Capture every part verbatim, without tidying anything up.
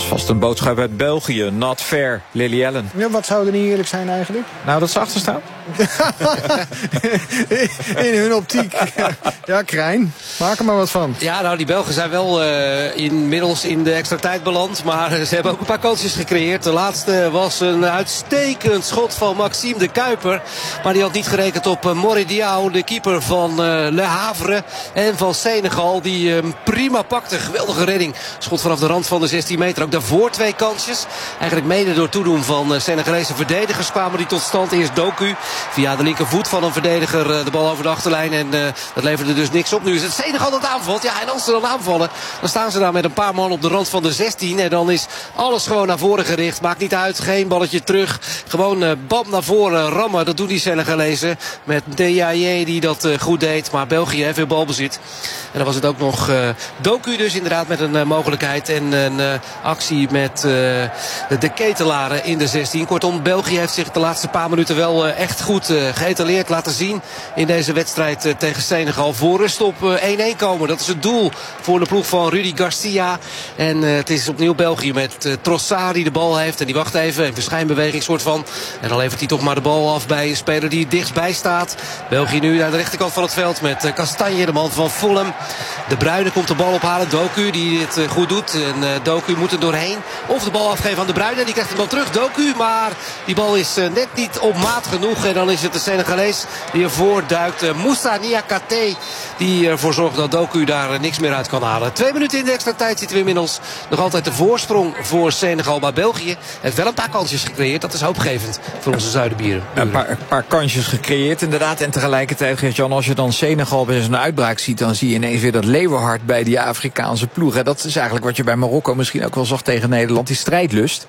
is vast een boodschap uit België. Not fair, Lily Allen. Ja, wat zou er niet eerlijk zijn eigenlijk? Nou, dat ze achter staan. In hun optiek. Ja, Krijn, maak er maar wat van. Ja, nou, die Belgen zijn wel uh, inmiddels in de extra tijd beland. Maar ze hebben ook een paar kansjes gecreëerd. De laatste was een uitstekend schot van Maxime de Kuiper. Maar die had niet gerekend op uh, Mori Diaw, de keeper van uh, Le Havre en van Senegal. Die hem uh, prima pakte. Geweldige redding. Schot vanaf de rand van de zestien meter. Ook daarvoor twee kansjes. Eigenlijk mede door toedoen van uh, Senegalese verdedigers kwamen die tot stand. Eerst Doku via de linkervoet van een verdediger uh, de bal over de achterlijn. En uh, dat leverde dus niks op. Nu is het Senegal dat aanvalt. Ja, en als ze dan aanvallen, dan staan ze daar met een paar man op de rand van de zestien. En dan is alles gewoon naar voren gericht. Maakt niet uit. Geen balletje terug. Gewoon uh, bam naar voren rammen. Dat doen die Senegalezen. Met D A J die dat uh, goed deed. Maar België heeft veel balbezit. En dan was het ook nog uh, Doku dus inderdaad met een uh, mogelijkheid. En een uh, actie met uh, de ketelaren in de zestien. Kortom, België heeft zich de laatste paar minuten wel uh, echt goed uh, geëtaleerd laten zien. In deze wedstrijd uh, tegen Senegal. Voor rust op uh, één-één komen. Dat is het doel voor de ploeg van Rudy Garcia. En uh, het is opnieuw België met uh, Trossard die de bal heeft. En die wacht even. Een verschijnbeweging soort van. En dan levert hij toch maar de bal af bij een speler die dichtstbij staat. België nu aan de rechterkant van het veld met uh, Kastanje, de man van Fulham. De Bruyne komt de bal ophalen. Doku die het uh, goed doet. En uh, Doku moet er doorheen. Of de bal afgeven aan de Bruyne. Die krijgt hem dan terug. Doku. Maar die bal is uh, net niet op maat genoeg. En dan is het de Senegalees die ervoor duikt. Uh, Moussa Niakate. Die ervoor zorgt dat Doku daar uh, niks meer uit kan halen. Twee minuten in de extra tijd zitten we inmiddels. Nog altijd de voorsprong voor Senegal. Maar België heeft wel een paar kansjes gecreëerd. Dat is hoopgevend voor onze zuidenburen. Een paar, een paar kansjes gecreëerd inderdaad. En tegelijkertijd, Geert-Jan, als je dan Senegal bij zijn uitbraak ziet, dan zie je ineens weer dat leeuwenhart bij die Afrikaanse ploeg. En dat is eigenlijk wat je bij Marokko misschien ook wel zag tegen Nederland. Die strijdlust.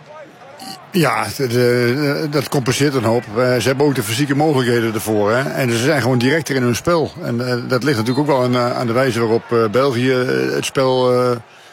Ja, de, de, dat compenseert een hoop. Uh, ze hebben ook de fysieke mogelijkheden ervoor. Hè? En ze zijn gewoon directer in hun spel. En uh, dat ligt natuurlijk ook wel aan, uh, aan de wijze waarop uh, België het spel uh,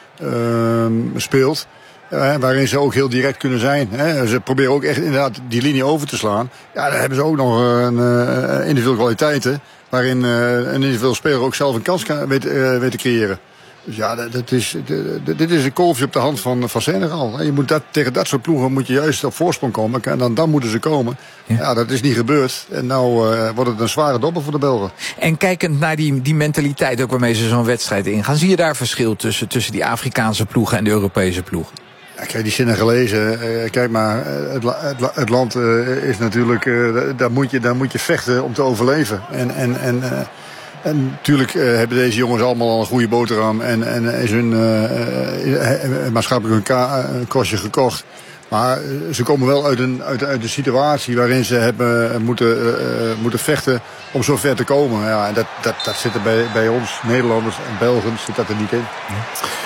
uh, speelt. Uh, waarin ze ook heel direct kunnen zijn. Hè? Ze proberen ook echt inderdaad die linie over te slaan. Ja, dan hebben ze ook nog een uh, individuele kwaliteiten. Waarin uh, een individueel speler ook zelf een kans kan, weet, uh, weet te creëren. Dus ja, dat is, dit is een kolfje op de hand van, van Senegal. Je moet dat, tegen dat soort ploegen moet je juist op voorsprong komen. En dan, dan moeten ze komen. Ja. ja, dat is niet gebeurd. En nou uh, wordt het een zware dobber voor de Belgen. En kijkend naar die, die mentaliteit ook waarmee ze zo'n wedstrijd ingaan, zie je daar verschil tussen, tussen die Afrikaanse ploegen en de Europese ploegen? Ja, kijk, die Senegalezen, uh, kijk maar, het, het, het land uh, is natuurlijk, uh, daar, moet je, daar moet je vechten om te overleven. En, en, en, uh, en natuurlijk uh, hebben deze jongens allemaal al een goede boterham en, en is hun uh, uh, maatschappelijk hun ka- uh, kostje gekocht. Maar uh, ze komen wel uit een, uit, uit een situatie waarin ze hebben uh, moeten, uh, moeten vechten om zo ver te komen. Ja, en dat, dat, dat zit er bij, bij ons, Nederlanders en Belgen, zit dat er niet in. Ja.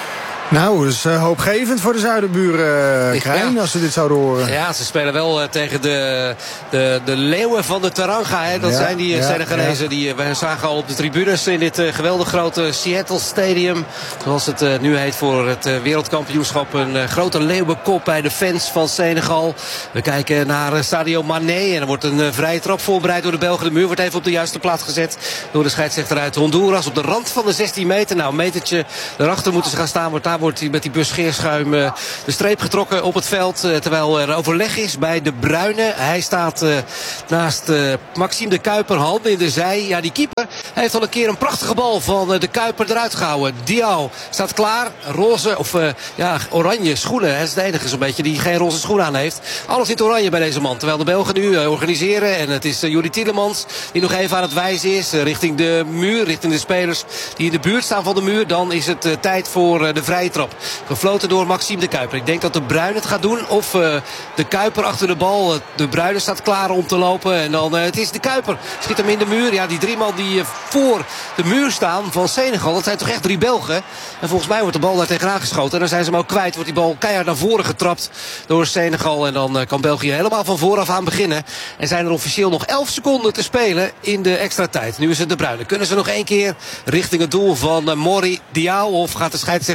Nou, dat is uh, hoopgevend voor de zuidenburen, uh, Krijn, ja. Als ze dit zouden horen. Ja, ze spelen wel uh, tegen de, de, de leeuwen van de Teranga. Hè. Dat ja, zijn die uh, ja, Senegalezen. Ja. Die uh, we zagen al op de tribunes in dit uh, geweldig grote Seattle Stadium. Zoals het uh, nu heet voor het uh, wereldkampioenschap. Een uh, grote leeuwenkop bij de fans van Senegal. We kijken naar uh, Sadio Mané. En er wordt een uh, vrije trap voorbereid door de Belgen. De muur wordt even op de juiste plaats gezet door de scheidsrechter uit Honduras. Op de rand van de zestien meter. Nou, een metertje erachter moeten ze gaan staan. Wordt daar wordt hij met die bus scheerschuim uh, de streep getrokken op het veld. Uh, terwijl er overleg is bij de Bruyne. Hij staat uh, naast uh, Maxime de Kuiper, handen in de zij. Ja, die keeper heeft al een keer een prachtige bal van uh, de Kuiper eruit gehouden. Diaw staat klaar. Roze, of uh, ja, oranje schoenen. Hij is de enige zo'n beetje die geen roze schoenen aan heeft. Alles in het oranje bij deze man. Terwijl de Belgen nu uh, organiseren. En het is uh, Juri Tielemans die nog even aan het wijzen is. Uh, richting de muur, richting de spelers die in de buurt staan van de muur. Dan is het uh, tijd voor uh, de vrije trap. Gefloten door Maxime de Kuiper. Ik denk dat de Bruyne het gaat doen. Of uh, de Kuiper achter de bal. De Bruyne staat klaar om te lopen. En dan uh, het is de Kuiper. Schiet hem in de muur. Ja, die drie man die uh, voor de muur staan van Senegal. Dat zijn toch echt drie Belgen. En volgens mij wordt de bal daar tegenaan geschoten. En dan zijn ze hem ook kwijt. Wordt die bal keihard naar voren getrapt door Senegal. En dan uh, kan België helemaal van vooraf aan beginnen. En zijn er officieel nog elf seconden te spelen in de extra tijd. Nu is het de Bruyne. Kunnen ze nog één keer richting het doel van uh, Mori Diaw? Of gaat de scheidsrechter... Uh,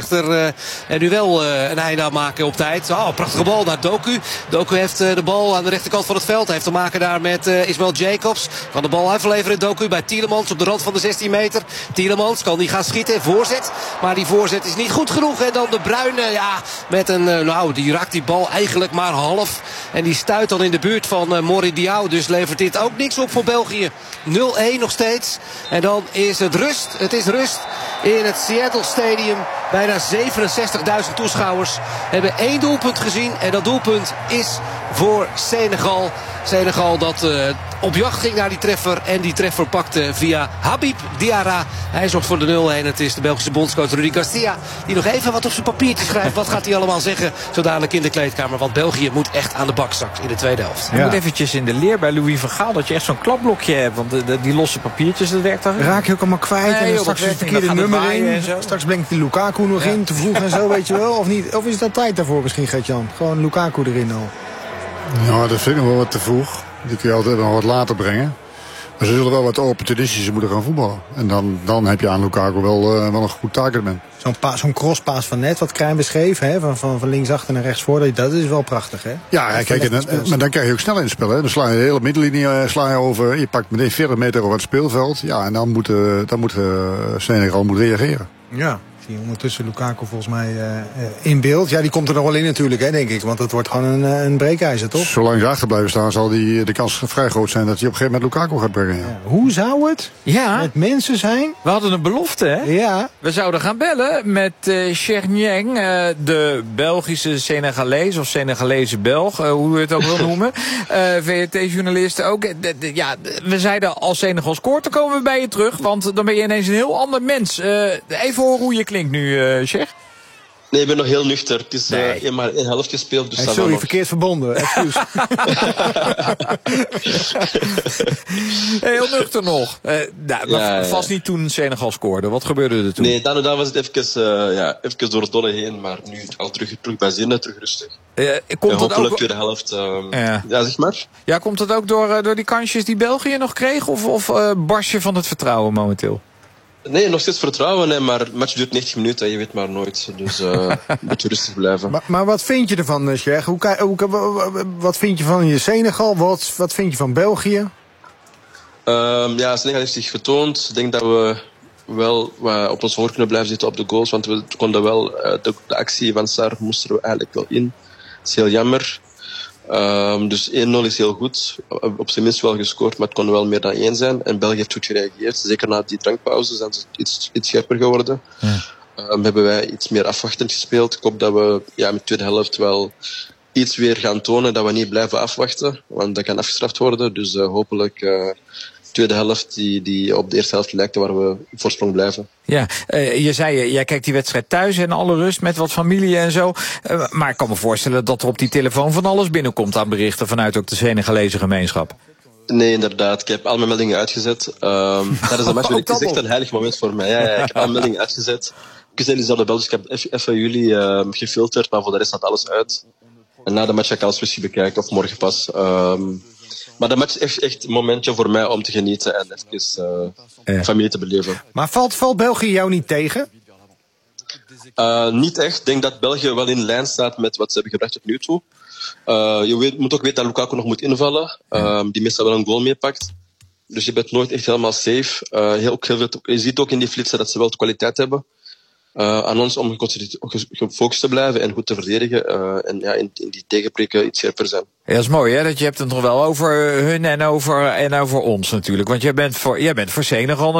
uh, er nu wel uh, een einde aan maken op tijd. Oh, prachtige bal naar Doku. Doku heeft uh, de bal aan de rechterkant van het veld. Hij heeft te maken daar met uh, Ismail Jacobs. Kan de bal uitleveren, Doku, bij Tielemans op de rand van de zestien meter. Tielemans kan die gaan schieten, voorzet. Maar die voorzet is niet goed genoeg. En dan de Bruyne, ja, met een, uh, nou, die raakt die bal eigenlijk maar half. En die stuit dan in de buurt van uh, Mori Diaw. Dus levert dit ook niks op voor België. nul-een nog steeds. En dan is het rust. Het is rust in het Seattle Stadium. Bijna zevenenzestigduizend toeschouwers hebben één doelpunt gezien. En dat doelpunt is voor Senegal. Senegal dat uh, op jacht ging naar die treffer. En die treffer pakte via Habib Diarra. Hij zorgt voor de nul-een. Het is de Belgische bondscoach Rudi Garcia die nog even wat op zijn papiertje schrijft. Wat gaat hij allemaal zeggen zo dadelijk in de kleedkamer. Want België moet echt aan de bak straks in de tweede helft. Je ja. moet eventjes in de leer bij Louis van Gaal dat je echt zo'n klapblokje hebt. Want de, de, die losse papiertjes, dat werkt dan. Raak je ook allemaal kwijt. Nee, en dan straks het verkeerde nummer in. Straks brengt die Lukaku nog ja. in, te vroeg en zo, weet je wel. Of, niet, of is dat tijd daarvoor misschien, Gert-Jan? Gewoon Lukaku erin al. Ja, dat vind ik nog wel wat te vroeg. Die kun je altijd nog wat later brengen. Maar ze zullen wel wat opportunistischer moeten gaan voetballen. En dan, dan heb je aan Lukaku wel, uh, wel een goed taakman. Zo'n, pa- zo'n crosspaas van net, wat Krijn beschreef, hè? Van, van, van linksachter naar rechtsvoor, dat is wel prachtig, hè? Ja, ja kijk, en, maar dan krijg je ook snel in het spel, hè? Dan sla je de hele middenlinie uh, sla je over. Je pakt meteen veertig meter over het speelveld. Ja, en dan moet, uh, dan moet uh, Senegal moet reageren. Ja. Die ondertussen Lukaku volgens mij uh, in beeld. Ja, die komt er nog wel in natuurlijk, hè, denk ik. Want het wordt gewoon een, een breekijzer, toch? Zolang ze achter blijven staan, zal die, de kans vrij groot zijn dat hij op een gegeven moment Lukaku gaat brengen. Ja. Ja, hoe zou het ja. met mensen zijn? We hadden een belofte, hè? Ja. We zouden gaan bellen met uh, Cheikh Niang, uh, de Belgische Senegalees of Senegalese Belg, uh, hoe we het ook wil noemen. Uh, V R T-journalist ook. De, de, ja, we zeiden als Senegal scoort, dan komen we bij je terug. Want dan ben je ineens een heel ander mens. Uh, even horen hoe je klinkt nu, uh, Cheikh. Nee, ik ben nog heel nuchter. Het is nee. uh, maar één helft gespeeld. Dus hey, sorry, nog... verkeerd verbonden. Excuus. Heel nuchter nog. Uh, nou, ja, vast ja. niet toen Senegal scoorde. Wat gebeurde er toen? Nee, dan en dan was het even, uh, ja, even door het dolle heen. Maar nu al terug, terug bij zinnen, terug rustig. Uh, komt en hopelijk ook... tweede helft. Uh, ja. ja, zeg maar. Ja, komt dat ook door, uh, door die kansjes die België nog kreeg? Of, of uh, barst je van het vertrouwen momenteel? Nee, nog steeds vertrouwen, hè, maar het match duurt negentig minuten, je weet maar nooit. Dus uh, een beetje rustig blijven. Maar, maar wat vind je ervan, Cheikh? Hoe, hoe, wat vind je van je Senegal? Wat, wat vind je van België? Um, ja, Senegal heeft zich getoond. Ik denk dat we wel uh, op ons hoor kunnen blijven zitten op de goals, want we konden wel, uh, de, de actie van Sarr moesten we eigenlijk wel in. Dat is heel jammer. Um, dus één nul is heel goed. Op zijn minst wel gescoord, maar het kon wel meer dan één zijn. En België heeft goed gereageerd. Zeker na die drankpauze zijn ze iets, iets scherper geworden. Ja. Um, hebben wij iets meer afwachtend gespeeld. Ik hoop dat we ja, met de tweede helft wel iets weer gaan tonen. Dat we niet blijven afwachten, want dat kan afgestraft worden. Dus uh, hopelijk... Uh, tweede helft die, die op de eerste helft lijkt waar we voorsprong blijven. Ja, uh, je zei, jij kijkt die wedstrijd thuis in alle rust met wat familie en zo. Uh, maar ik kan me voorstellen dat er op die telefoon van alles binnenkomt aan berichten vanuit ook de Senegalese gemeenschap. Nee, inderdaad. Ik heb al mijn meldingen uitgezet. Um, tijdens de match werd ik echt een heilig moment voor mij. Ja, ja, ik heb al mijn meldingen uitgezet. Ik zei dezelfde bel, dus ik heb even, even jullie uh, gefilterd, maar voor de rest staat alles uit. En na de match ga ik alles precies bekijken, of morgen pas. Um, Maar de match is echt, echt een momentje voor mij om te genieten en even uh, ja. familie te beleven. Maar valt, valt België jou niet tegen? Uh, niet echt. Ik denk dat België wel in lijn staat met wat ze hebben gebracht tot nu toe. Uh, je weet, moet ook weten dat Lukaku nog moet invallen. Uh, die meestal wel een goal meepakt. Dus je bent nooit echt helemaal safe. Uh, heel, ook heel veel, je ziet ook in die flitsen dat ze wel de kwaliteit hebben. Uh, aan ons om gefocust te blijven en goed te verdedigen. Uh, en ja, in, in die tegenprikken iets scherper zijn. Ja, dat is mooi, hè? Dat je hebt het nog wel over hun en over, en over ons natuurlijk. Want jij bent voor, jij bent voor Senegal